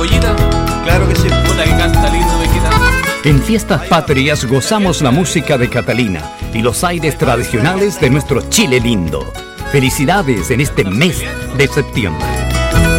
Ollita, Claro que sí. puta que canta lindo, Ovejita. En fiestas patrias gozamos la música de Catalina y los aires tradicionales de nuestro Chile lindo. Felicidades en este mes de septiembre.